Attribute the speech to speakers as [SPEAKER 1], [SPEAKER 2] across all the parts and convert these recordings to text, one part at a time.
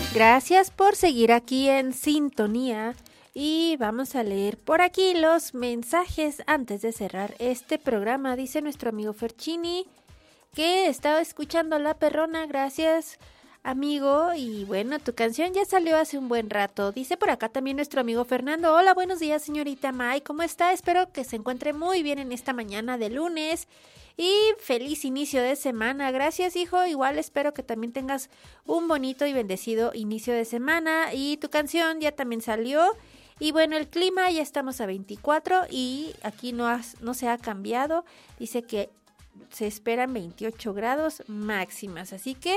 [SPEAKER 1] Gracias por seguir aquí en sintonía y vamos a leer por aquí los mensajes antes de cerrar este programa. Dice nuestro amigo Ferchini que estaba escuchando La Perrona. Gracias, amigo. Y bueno, tu canción ya salió hace un buen rato. Dice por acá también nuestro amigo Fernando. Hola, buenos días, señorita May. ¿Cómo está? Espero que se encuentre muy bien en esta mañana de lunes. Y feliz inicio de semana. Gracias, hijo. Igual espero que también tengas un bonito y bendecido inicio de semana. Y tu canción ya también salió. Y bueno, el clima ya estamos a 24 y aquí no se ha cambiado. Dice que se esperan 28 grados máximas. Así que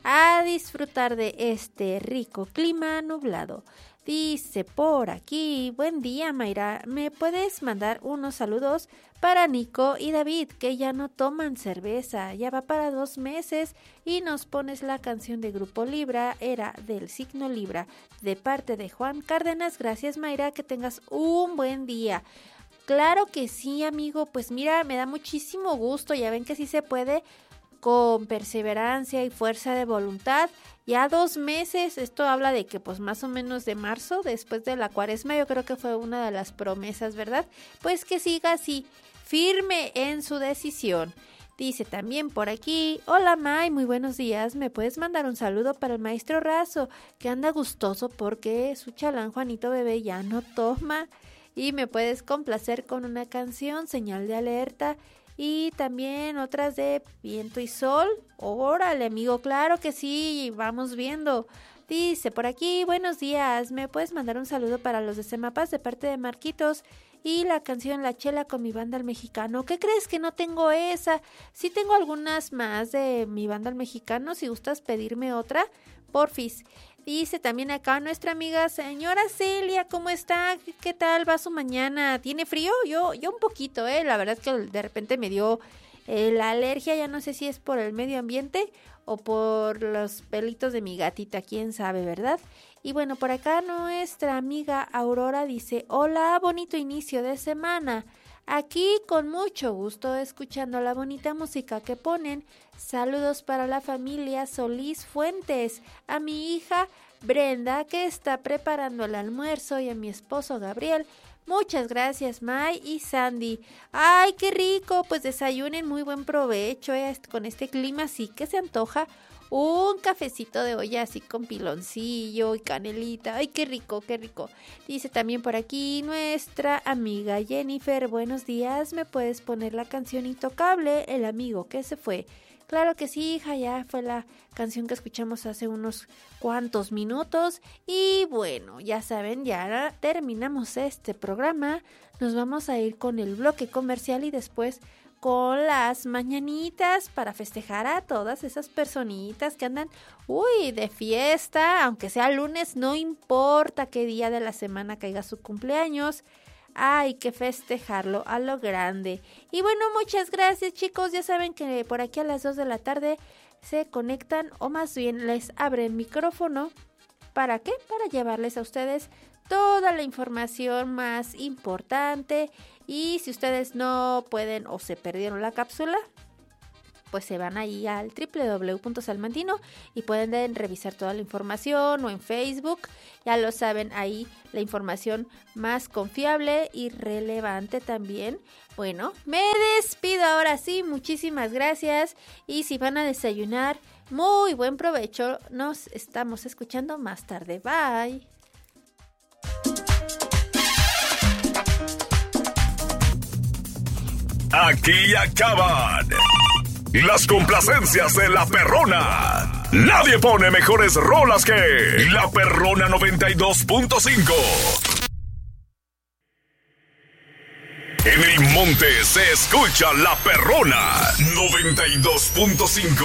[SPEAKER 1] a disfrutar de este rico clima nublado. Dice por aquí, buen día, Mayra, ¿me puedes mandar unos saludos para Nico y David, que ya no toman cerveza? Ya va para 2 meses y nos pones la canción de Grupo Libra, era del signo Libra, de parte de Juan Cárdenas. Gracias, Mayra, que tengas un buen día. Claro que sí, amigo, pues mira, me da muchísimo gusto, ya ven que sí se puede con perseverancia y fuerza de voluntad. Ya 2 meses, esto habla de que pues más o menos de marzo, después de la cuaresma, yo creo que fue una de las promesas, ¿verdad? Pues que siga así, firme en su decisión. Dice también por aquí, hola May, muy buenos días, ¿me puedes mandar un saludo para el maestro Razo, que anda gustoso porque su chalán Juanito Bebé ya no toma? Y me puedes complacer con una canción, Señal de Alerta, y también otras de Viento y Sol. Órale, amigo, claro que sí, vamos viendo. Dice por aquí, buenos días, ¿me puedes mandar un saludo para los de Semapas de parte de Marquitos? Y la canción La Chela con mi banda El Mexicano. ¿Qué crees que no tengo esa? Sí tengo algunas más de mi banda El Mexicano, si gustas pedirme otra, porfis. Dice también acá nuestra amiga señora Celia, ¿cómo está? ¿Qué tal va su mañana? ¿Tiene frío? Yo un poquito, la verdad es que de repente me dio la alergia, ya no sé si es por el medio ambiente o por los pelitos de mi gatita, quién sabe, ¿verdad? Y bueno, por acá nuestra amiga Aurora dice, hola, bonito inicio de semana. Aquí con mucho gusto escuchando la bonita música que ponen. Saludos para la familia Solís Fuentes, a mi hija Brenda que está preparando el almuerzo y a mi esposo Gabriel. Muchas gracias, May y Sandy. ¡Ay, qué rico! Pues desayunen, muy buen provecho. Con este clima sí que se antoja un cafecito de olla así con piloncillo y canelita. ¡Ay, qué rico, qué rico! Dice también por aquí nuestra amiga Jennifer. Buenos días, ¿me puedes poner la canción Intocable, el amigo que se fue? Claro que sí, hija, ya fue la canción que escuchamos hace unos cuantos minutos. Y bueno, ya saben, ya terminamos este programa. Nos vamos a ir con el bloque comercial y después con las mañanitas para festejar a todas esas personitas que andan, de fiesta, aunque sea lunes, no importa qué día de la semana caiga su cumpleaños. Hay que festejarlo a lo grande. Y bueno, muchas gracias, chicos. Ya saben que por aquí a las 2 de la tarde se conectan, o más bien les abren micrófono. ¿Para qué? Para llevarles a ustedes toda la información más importante. Y si ustedes no pueden o se perdieron la cápsula, pues se van ahí al www.salmantino y pueden revisar toda la información, o en Facebook, ya lo saben, ahí la información más confiable y relevante también. Bueno, me despido ahora sí, muchísimas gracias, y si van a desayunar, muy buen provecho. Nos estamos escuchando más tarde. Bye.
[SPEAKER 2] Aquí acaban las complacencias de La Perrona. Nadie pone mejores rolas que La Perrona 92.5. En el monte se escucha La Perrona 92.5.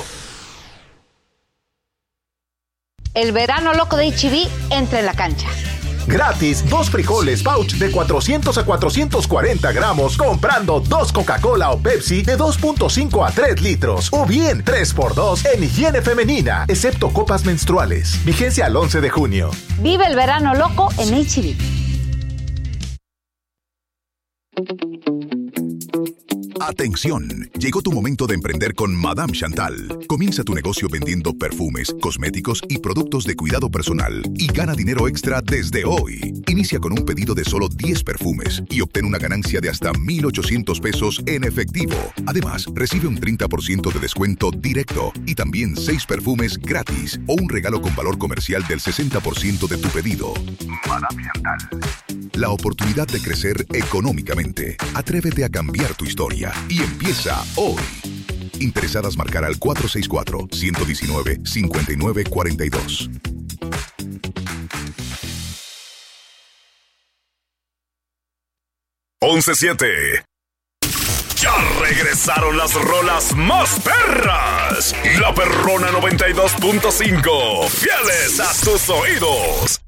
[SPEAKER 3] El verano loco de H-E-B entra en la cancha.
[SPEAKER 4] Gratis, 2 frijoles pouch de 400 a 440 gramos comprando 2 Coca-Cola o Pepsi de 2.5 a 3 litros. O bien 3x2 en higiene femenina, excepto copas menstruales. Vigencia al 11 de junio.
[SPEAKER 3] Vive el verano loco en H-E-B.
[SPEAKER 5] Atención, llegó tu momento de emprender con Madame Chantal. Comienza tu negocio vendiendo perfumes, cosméticos y productos de cuidado personal y gana dinero extra desde hoy. Inicia con un pedido de solo 10 perfumes y obtén una ganancia de hasta 1,800 pesos en efectivo. Además, recibe un 30% de descuento directo y también 6 perfumes gratis o un regalo con valor comercial del 60% de tu pedido. Madame Chantal. La oportunidad de crecer económicamente. Atrévete a cambiar tu historia y empieza hoy. Interesadas marcar al 464-119-5942.
[SPEAKER 2] ¡11-7! ¡Ya regresaron las rolas más perras! La Perrona 92.5, fieles a tus oídos.